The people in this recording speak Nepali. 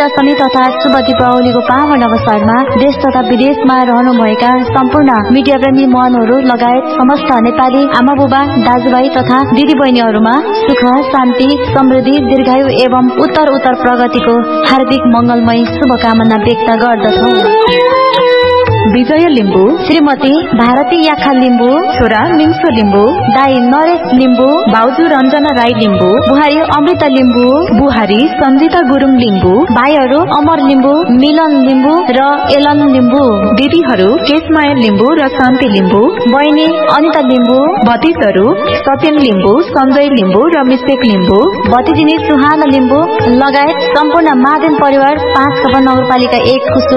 विजयादशमी तथा शुभ दीपावलीको पावन अवसरमा देश तथा विदेशमा रहनुभएका सम्पूर्ण मीडियाप्रेमी मनहरू लगायत समस्त नेपाली आमा बुबा दाजुभाइ तथा दिदी बहिनीहरूमा सुख शान्ति समृद्धि दीर्घायु एवं उत्तर प्रगतिको हार्दिक मंगलमय शुभकामना व्यक्त गर्दछौ। विजय लिम्बू, श्रीमती भारती याखा लिम्बू, छोरा मिङ्सो लिम्बू, दाई नरेश लिम्बू, भाउजू रञ्जना राई लिम्बू, बुहारी अमृता लिम्बू, बुहारी सन्जिता गुरुङ लिम्बू, भाइहरू अमर लिम्बू, मिलन लिम्बू र एलन लिम्बू, दिदीहरू केशमाया लिम्बू र शान्ति लिम्बू, बहिनी अनिता लिम्बू, भतिजहरू सत्यन लिम्बू, सञ्जय लिम्बू र मिस्टेक लिम्बू, भतिजिनी सुहाना लिम्बू लगायत सम्पूर्ण महादेव परिवार 5 नगरपालिका 1 को